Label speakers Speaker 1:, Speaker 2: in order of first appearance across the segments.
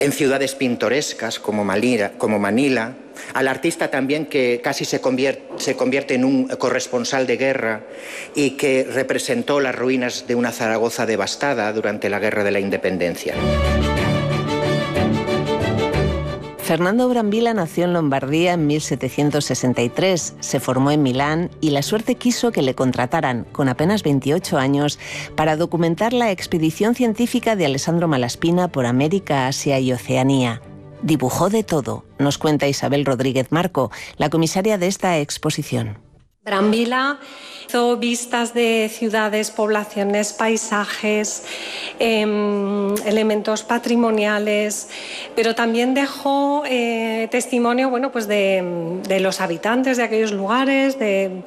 Speaker 1: en ciudades pintorescas como Manila, al artista también que casi se convierte en un corresponsal de guerra y que representó las ruinas de una Zaragoza devastada durante la Guerra de la Independencia.
Speaker 2: Fernando Brambilla nació en Lombardía en 1763, se formó en Milán y la suerte quiso que le contrataran, con apenas 28 años, para documentar la expedición científica de Alessandro Malaspina por América, Asia y Oceanía. Dibujó de todo, nos cuenta Isabel Rodríguez Marco, la comisaria de esta exposición.
Speaker 3: Brambilla hizo vistas de ciudades, poblaciones, paisajes, elementos patrimoniales, pero también dejó testimonio, de los habitantes de aquellos lugares, de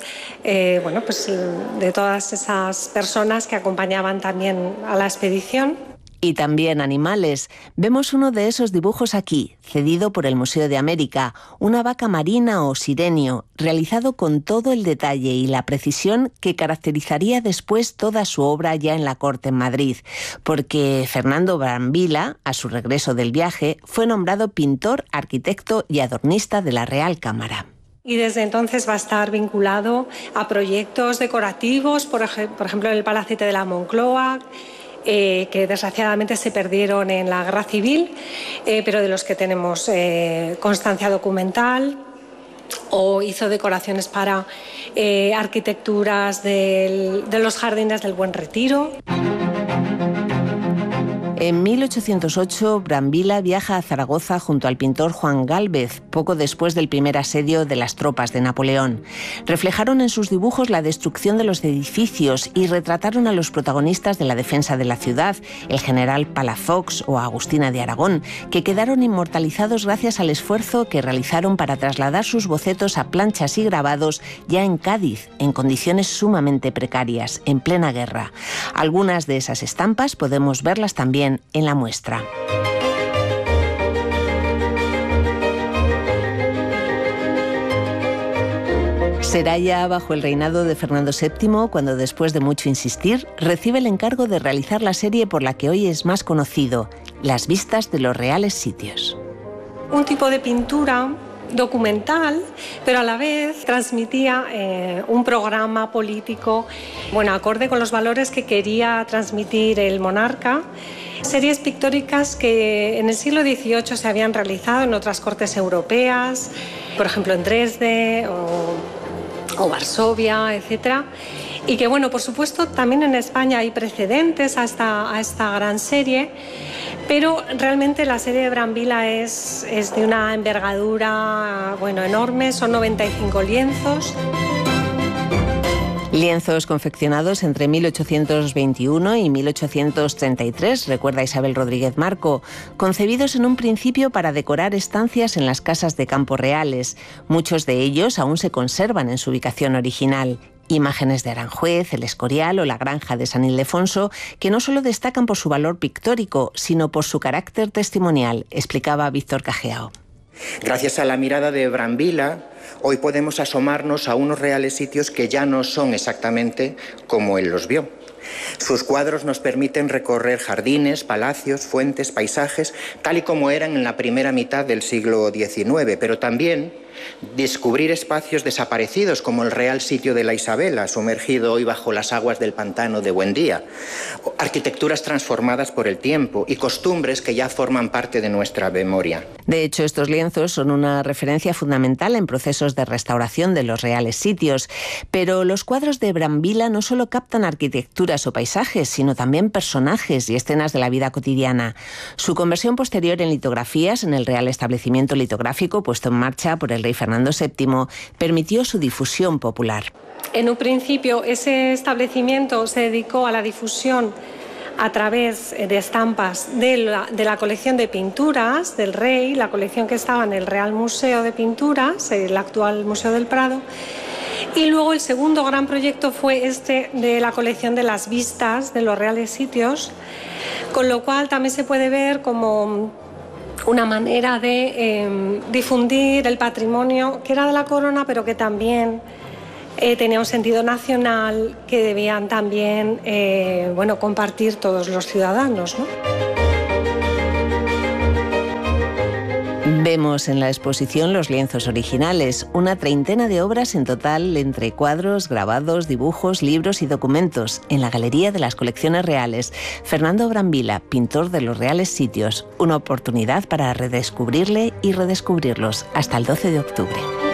Speaker 3: todas esas personas que acompañaban también a la expedición.
Speaker 2: Y también animales. Vemos uno de esos dibujos aquí, cedido por el Museo de América, una vaca marina o sirenio, realizado con todo el detalle y la precisión que caracterizaría después toda su obra ya en la corte en Madrid, porque Fernando Brambilla, a su regreso del viaje, fue nombrado pintor, arquitecto y adornista de la Real Cámara.
Speaker 3: Y desde entonces va a estar vinculado a proyectos decorativos, por ejemplo en el Palacete de la Moncloa, que desgraciadamente se perdieron en la Guerra Civil, pero de los que tenemos constancia documental, o hizo decoraciones para arquitecturas de los jardines del Buen Retiro.
Speaker 2: En 1808, Brambilla viaja a Zaragoza junto al pintor Juan Gálvez, poco después del primer asedio de las tropas de Napoleón. Reflejaron en sus dibujos la destrucción de los edificios y retrataron a los protagonistas de la defensa de la ciudad, el general Palafox o Agustina de Aragón, que quedaron inmortalizados gracias al esfuerzo que realizaron para trasladar sus bocetos a planchas y grabados ya en Cádiz, en condiciones sumamente precarias, en plena guerra. Algunas de esas estampas podemos verlas también en la muestra. Será ya bajo el reinado de Fernando VII cuando, después de mucho insistir, recibe el encargo de realizar la serie por la que hoy es más conocido, Las vistas de los reales sitios.
Speaker 3: Un tipo de pintura documental, pero a la vez transmitía un programa político, acorde con los valores que quería transmitir el monarca. Series pictóricas que en el siglo XVIII se habían realizado en otras cortes europeas, por ejemplo en Dresde o Varsovia, etc. Y que, por supuesto, también en España hay precedentes a esta gran serie, pero realmente la serie de Brambilla es de una envergadura enorme, son 95 lienzos.
Speaker 2: Lienzos confeccionados entre 1821 y 1833, recuerda Isabel Rodríguez Marco, concebidos en un principio para decorar estancias en las casas de campo reales. Muchos de ellos aún se conservan en su ubicación original. Imágenes de Aranjuez, El Escorial o la Granja de San Ildefonso, que no solo destacan por su valor pictórico, sino por su carácter testimonial, explicaba Víctor Cajeao.
Speaker 1: Gracias a la mirada de Brambilla, hoy podemos asomarnos a unos reales sitios que ya no son exactamente como él los vio. Sus cuadros nos permiten recorrer jardines, palacios, fuentes, paisajes, tal y como eran en la primera mitad del siglo XIX, pero también descubrir espacios desaparecidos como el Real Sitio de la Isabela, sumergido hoy bajo las aguas del pantano de Buendía, arquitecturas transformadas por el tiempo y costumbres que ya forman parte de nuestra memoria.
Speaker 2: De hecho, estos lienzos son una referencia fundamental en procesos de restauración de los reales sitios, pero los cuadros de Brambilla no solo captan arquitecturas o paisajes, sino también personajes y escenas de la vida cotidiana. Su conversión posterior en litografías en el Real Establecimiento Litográfico, puesto en marcha por el rey Fernando VII, permitió su difusión popular.
Speaker 3: En un principio, ese establecimiento se dedicó a la difusión a través de estampas de la colección de pinturas del rey, la colección que estaba en el Real Museo de Pinturas, el actual Museo del Prado. Y luego el segundo gran proyecto fue este de la colección de las vistas de los reales sitios, con lo cual también se puede ver como una manera de difundir el patrimonio que era de la corona, pero que también tenía un sentido nacional que debían también compartir todos los ciudadanos, ¿no?
Speaker 2: Vemos en la exposición los lienzos originales, una treintena de obras en total entre cuadros, grabados, dibujos, libros y documentos, en la Galería de las Colecciones Reales. Fernando Brambila, pintor de los Reales Sitios, una oportunidad para redescubrirle y redescubrirlos hasta el 12 de octubre.